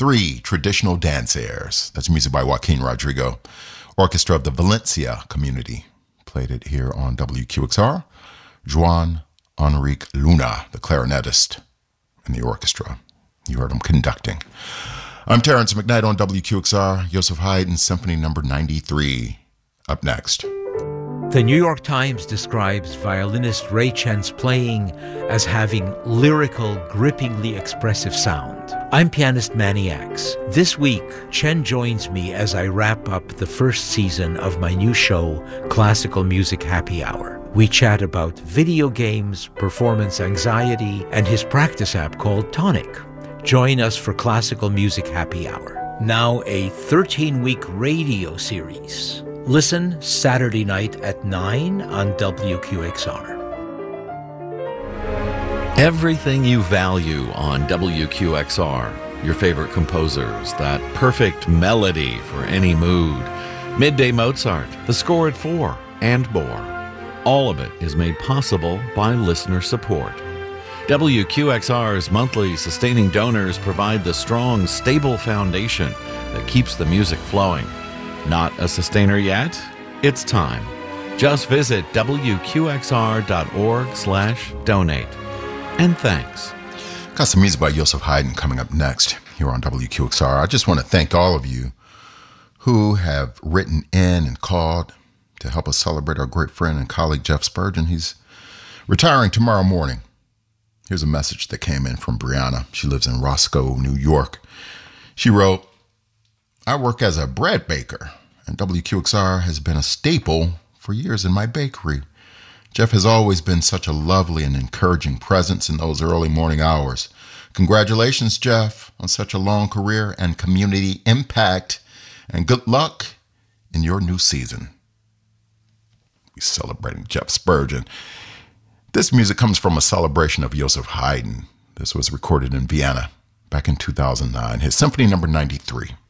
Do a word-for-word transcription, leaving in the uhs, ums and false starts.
three traditional dance airs. That's music by Joaquin Rodrigo, orchestra of the Valencia community. Played it here on W Q X R. Juan Enrique Luna, the clarinetist in the orchestra. You heard him conducting. I'm Terrence McKnight on W Q X R. Joseph Haydn, Symphony number ninety-three. Up next. The New York Times describes violinist Ray Chen's playing as having lyrical, grippingly expressive sound. I'm pianist Manny Axe. This week, Chen joins me as I wrap up the first season of my new show, Classical Music Happy Hour. We chat about video games, performance anxiety, and his practice app called Tonic. Join us for Classical Music Happy Hour, now a thirteen-week radio series. Listen Saturday night at nine on W Q X R. Everything you value on W Q X R. Your favorite composers, that perfect melody for any mood. Midday Mozart, the score at four, and more. All of it is made possible by listener support. W Q X R's monthly sustaining donors provide the strong, stable foundation that keeps the music flowing. Not a sustainer yet? It's time. Just visit W Q X R dot org slash donate. And thanks. Got some music by Joseph Haydn coming up next here on W Q X R. I just want to thank all of you who have written in and called to help us celebrate our great friend and colleague Jeff Spurgeon. He's retiring tomorrow morning. Here's a message that came in from Brianna. She lives in Roscoe, New York. She wrote, I work as a bread baker, and W Q X R has been a staple for years in my bakery. Jeff has always been such a lovely and encouraging presence in those early morning hours. Congratulations, Jeff, on such a long career and community impact, and good luck in your new season. We're celebrating Jeff Spurgeon. This music comes from a celebration of Joseph Haydn. This was recorded in Vienna back in two thousand nine, his Symphony number ninety-three.